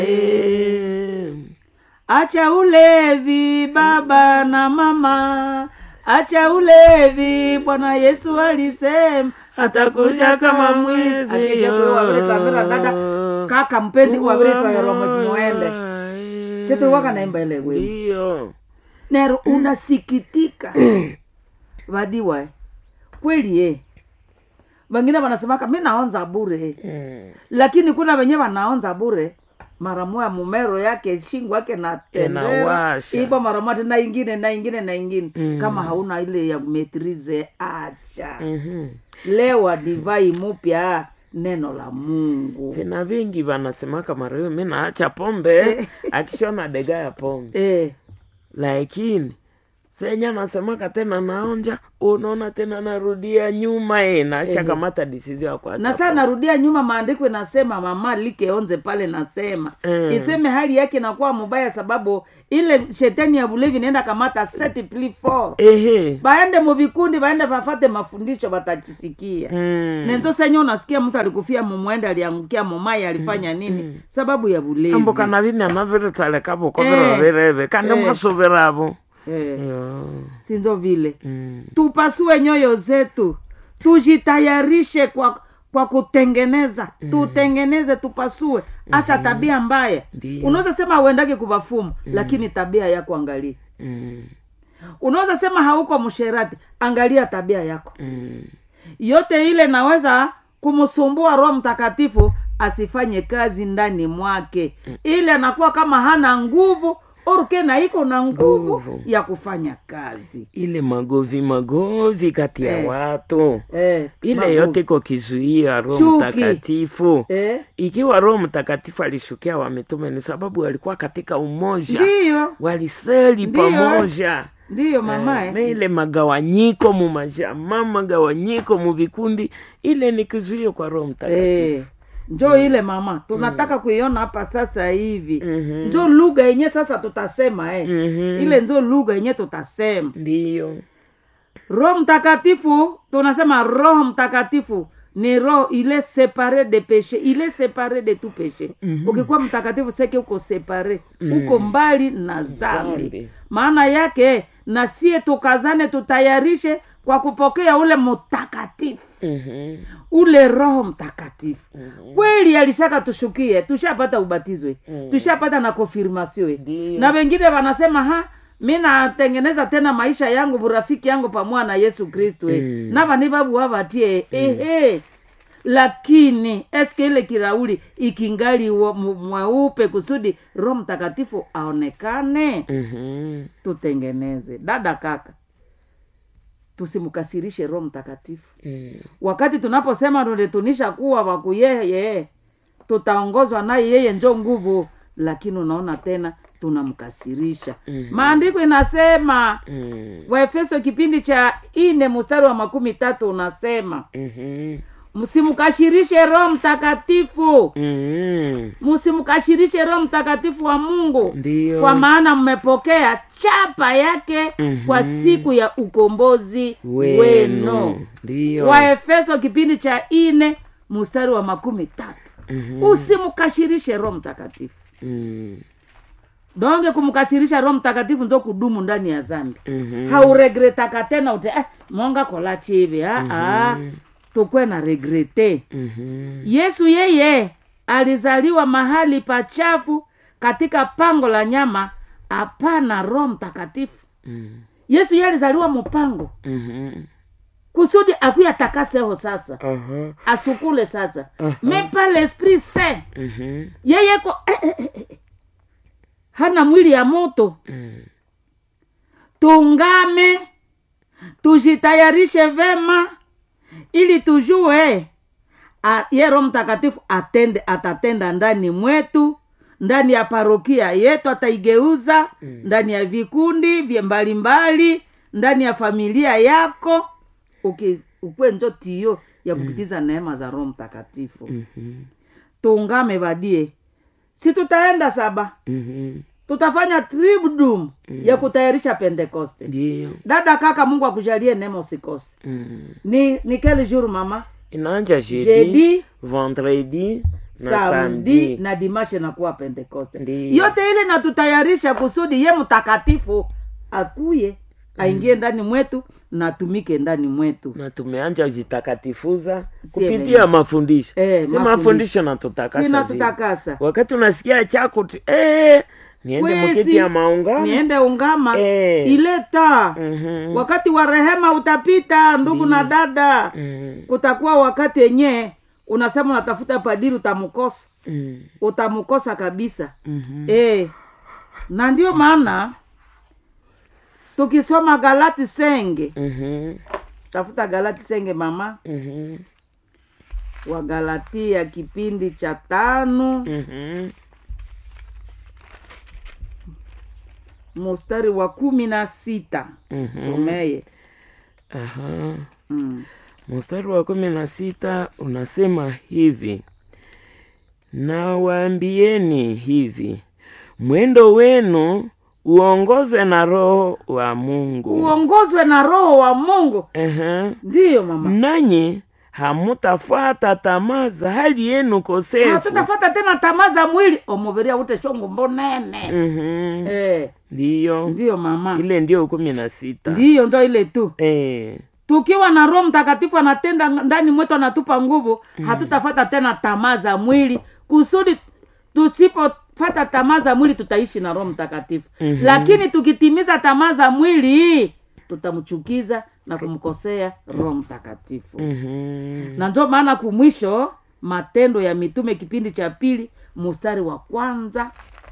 Acha ulevi baba na mama, acha ulevi, Bwana Yesu alisema atakuja kama mwizi. Akisha kwa wabretra bila dada kaka mpenzi kwa wabretra ya Romo muende. Sisi waka naimba ile wewe. Ndio. Nero unasikitika. Wadiwa. Kweli wengine wanasema kama mimi naonza bure. Lakini kuna wenyewe wanaonza bure. Mara moja mumero yake shingo yake na tendera ipo mara moja na ingine kama hauna ile ya metrize acha lewa divai mpya neno la Mungu. Sina vingi wanasema kama leo mimi naacha pombe akishona dega ya pombe lakini senya nasema tena naonja unaona tena narudia nyuma na shakamata decision kwa na sasa narudia nyuma. Maandiko yanasema mama likeonze pale nasema iseme hali yake inakuwa mbaya sababu ile shetani ya bulevi inaenda kamata set plea for baende mu vikundi baende bafate mafundisho batakisikia nenzo senyo unasikia mtu alikufia mumwenda aliangukia mumai alifanya nini sababu ya bulevi ambo kana vini anavere talekabo kwa verebe kande mwasoberabo sinzo vile tupasue nyoyo zetu tujitayarishe kwa kutengeneza tutengeneze tupasue acha tabia mbaya. Unaweza sema uendake kubafumu lakini tabia yako angalia. Unaweza sema hauko msherati angalia tabia yako. Yote ile naweza kumsumbua Roho Mtakatifu asifanye kazi ndani mwake. Ile anakuwa kama hana nguvu orke na iko na nguvu ya kufanya kazi. Ile magovi kati ya watu. Ile yote iko kizuia Roho Mtakatifu. Ikiwa Roho Mtakatifu alishukia wa mitume ni sababu walikuwa katika umoja. Ndio. Waliseli pamoja. Ndio mama ile magawanyiko magawanyiko mu vikundi ile ni kizuio kwa Roho Mtakatifu. Njoo ile mama tunataka kuiona hapa sasa hivi. Njoo lugha yenyewe sasa tutasema ile njoo lugha yenyewe tutasema. Ndio. Roho Mtakatifu tunasema Roho Mtakatifu ni roho ile séparé de péché, il est séparé de tout péché. Ukikuwa mtakatifu seke uko séparé, uko mbali na dhambi. Maana yake na sie tukazane tutayarishe kwa kupokea ule mtakatifu. Ule Roho Mtakatifu. Kweli alisaka tushukie, tushapata ubatizo. Tushapata na confirmation. Na wengine wanasema mimi natengeneza tena maisha yangu burafiki yangu pamoja na Yesu Kristo. Na bani babu wabatie lakini eske ile kirauli ikingali mweupe kusudi Roho Mtakatifu aonekane. Tutengeneze dada kaka. Tusimkasirishe Roho Mtakatifu. Wakati tunaposema tunatunisha kuwa waku yeye tutaongozwa naye yeye njoo nguvu, lakini unaona tena tunamkasirisha. Maandiko inasema Waefeso kipindi cha 4 mstari wa 13 unasema msimkashirishe Roho Mtakatifu. Msimkashirishe Roho Mtakatifu wa Mungu. Kwa maana mmepokea chapa yake kwa siku ya ukombozi wenu. Waefeso kipindi cha 4 mstari wa 13. Usimkashirishe Roho Mtakatifu. Donge kumkasirisha Roho Mtakatifu ndio kudumu ndani ya dhambi. Hauregretaka tena monga kola chivi. Tukwe na regrete. Yesu yeye alizaliwa mahali pachafu katika pango la nyama, hapana Roho Mtakatifu. Yesu yeye alizaliwa mpango. Kusudi akuya takaseho sasa. Asukule sasa. Mepa l'Esprit Saint. Yeye ko hana mwili ya moto. Tungame tujitayarishe vema ili tujue Roho Mtakatifu atatenda ndani mwetu, ndani ya parokia yetu ataigeuza, ndani ya vikundi vya mbalimbali, ndani ya familia yako. Ukwe njo tiyo ya kupitiza neema za Roho Mtakatifu. Tungame badie. Si tutaenda saba. Tutafanya tribudum ya kutayarisha Pentecoste. Dada kaka Mungu akujalie neema usikose. Ni quel jour mama? Inaanja jeudi, vendredi, samedi na dimashe nakuwa Pentekoste. Yote ile natutayarisha kusudi ye mtakatifu akuye aingie ndani mwetu na tumike ndani mwetu. Na tumeanja kujitakatifuza kupitia mafundisho. Si mafundisho natutakasa. Si natutakasa. Wakati unasikia chako niende mkiti ya maungama. Niende ungama. Ileta. Wakati wa rehema utapita ndugu na dada. Kutakuwa wakati yenye unasema unatafuta padiri utamukosa. Utamukosa kabisa. Na ndio maana tukisoma Galati senge. Tafuta Galati senge mama. Wa Galatia kipindi cha 5. Mstari wa 16. Someye. Mstari wa 16 unasema hivi. Nawaambieni hivi. Mwendo wenu uongozwe na Roho wa Mungu. Uongozwe na Roho wa Mungu. Ndiyo mama. Nanyi hamutafuata tamaa za hali yenu kosefu. Hatutafuata tena tamaa za mwili. Omuberia ute shongo mbonene. Ndiyo mama. Ile ndio 16. Ndiyo ndo ile tu. Tukiwa na Roho Mtakatifu anatenda ndani mwetu anatupa nguvu, hatutafuata tena tamaa za mwili. Kusudi tusipofata tamaa za mwili tutaishi na Roho Mtakatifu. Lakini tukitimiza tamaa za mwili tutamchukiza na kumkosea Roho Mtakatifu. Na ndio maana kumwisho Matendo ya Mitume kipindi cha 2 mstari wa 1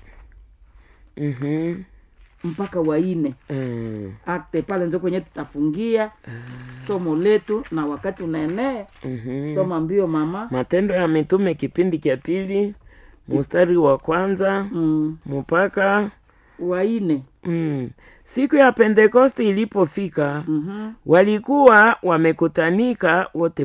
mpaka wa 4. Akte pale ndio kwenye tutafungia somo letu na wakati unaenea. Soma mbio mama. Matendo ya Mitume kipindi cha 2 mstari wa 1 mpaka wa 4. Siku ya Pentekoste ilipofika, walikuwa wamekutanika wote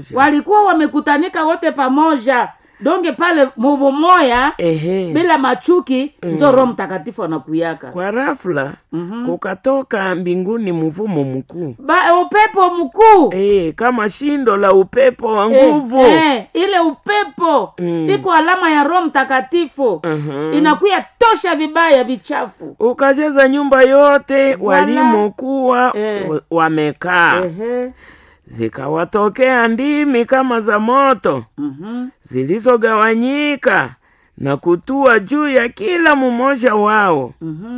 pamoja. Donge pale mubo moya bila machuki ndo Roho Mtakatifu anakuyaka. Kwa rafla kukatoka mbinguni mvumo mkuu. Upepo mkuu. Kama shindo la upepo wa nguvu. Ile upepo iko alama ya Roho Mtakatifu. Inakuya tosha vibaya vichafu. Ukajaza nyumba yote walimokuwa wamekaa. Zikawatokea ndimi kama za moto. Zilizogawanyika na kutua juu ya kila mmoja wao.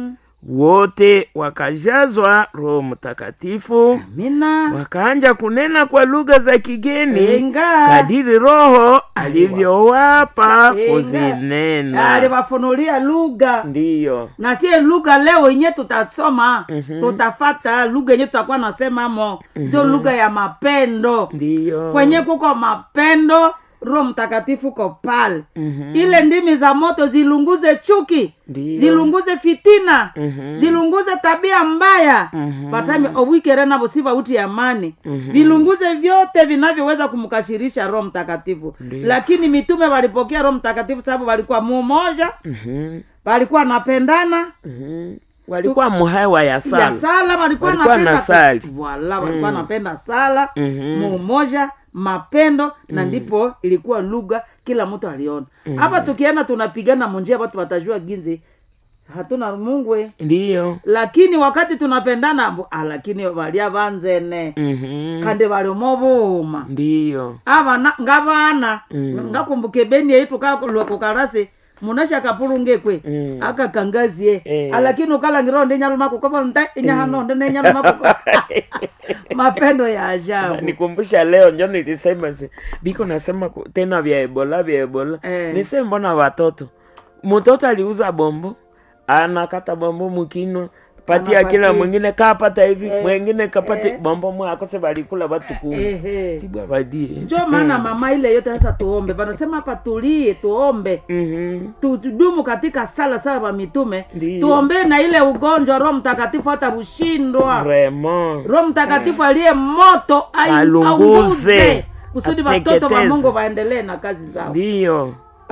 Wote wakajazwa Roho Mtakatifu. Amina. Wakaanza kunena kwa lugha za kigeni kadiri Roho alivyowapa kuzinena. Aliwafunulia lugha. Ndiyo. Na sie lugha leo yenyewe tutasoma, tutafata lugha yenyewe tutakuwa nasema ndio lugha ya mapendo. Ndiyo. Kwenye kuko mapendo Roho Mtakatifu ko pale. Ile ndimi za moto zilunguze chuki. Zilunguze fitina. Zilunguze tabia mbaya. Patami obwikere na bosiba uti amani. Vilunguze vyote vinavyoweza kumkashirisha Roho Mtakatifu. Lakini mitume walipokea Roho Mtakatifu sababu walikuwa mmoja. Walikuwa napendana. Walikuwa muhewa ya sala. Ya sala walikuwa napenda sala. Walikuwa napenda sala. Mmoja mapendo na ndipo ilikuwa lugha kila mtu aliona. Hapa tukienda tunapigana munjia watu watajua ginzi hatuna Mungu. Ndiyo. Lakini wakati tunapendana lakini walia banzene. Kande wali mobuma. Ndiyo. Aba ngabana ngakumbuke beni yetu kako karase munasha kapulunge kwe aka kangazie lakini ukala ngiro ndenya lumako kwa ndenya hano ndenya lumako mapendo ya ajabu. Nikumbusha leo ndio nilisema biko nasema tena vya Ebola nisema mbona watoto mtoto aliuza bombo anakata bombo mkino patia kila mwingine kapata hivi mwingine kapata bombo mwa akose balikula watu ku tibwa badie. Ndio maana mama ile yote sasa tuombe. Wanasema hapa tulie tuombe. Tudumu katika sala wa mitume. Tuombe na ile ugonjwa Roho Mtakatifu hata bushindwa. Vraiment. Roho Mtakatifu aliye moto alunguze kusudi watoto wa Mungu waendelee na kazi zao. Ndio.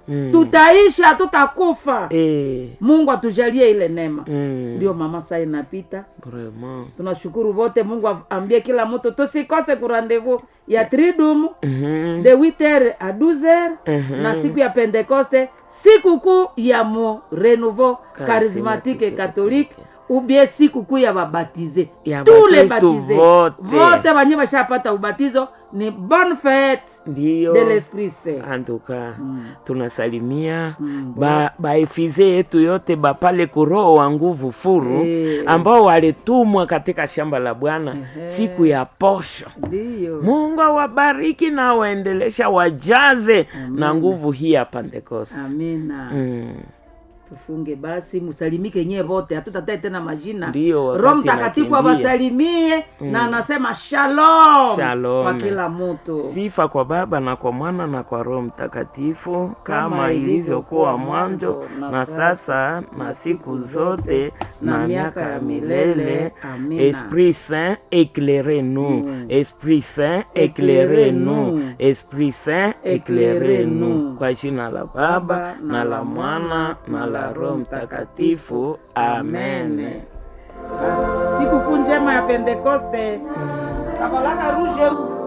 Tutaisha, tutakufa. Mungu atujalie ile neema. Ndio mama saa inapita. Vraiment. Tunashukuru wote. Mungu ambie kila mtu tusikose ku rendezvous ya Triduum de 8h à 12h na siku ya Pentecoste, siku kuu ya mo renouveau charismatique catholique ou bien siku kuu ya babatize. Tous les baptisés vote banye bashapata ubatizo ni bonne fête de l'Esprit Saint. En tout cas, tunasalimia baefize yetu yote bapale kuroho wa nguvu furu ambao walitumwa katika shamba la Bwana siku ya posho. Mungu awabariki na waendelesha wajaze na nguvu hii ya Pentecoste. Amina. Tufunge basi, musalimike nyewe wote, hatutatai tena majina. Roho Mtakatifu awasalimie na anasema shalom. Shalom kwa kila mtu. Sifa kwa Baba na kwa Mwana na kwa Roho Mtakatifu, kama ilivyokuwa mwanzo na sasa na siku zote na miaka ya milele. Esprit Saint, éclairez-nous. Esprit Saint, éclairez-nous. Esprit Saint, éclairez-nous. Kwa jina la Baba na la Mwana na la Roho Mtakatifu. Amen. Siku njema ya Pentecoste. Kabalaka rouge.